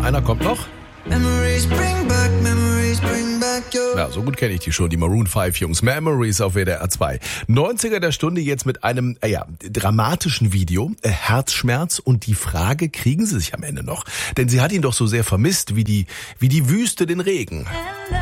Einer kommt noch. Ja, so gut kenne ich die schon, die Maroon 5 Jungs. Memories auf WDR 2. 90er der Stunde jetzt mit einem dramatischen Video. Herzschmerz und die Frage, kriegen sie sich am Ende noch? Denn sie hat ihn doch so sehr vermisst wie die Wüste den Regen.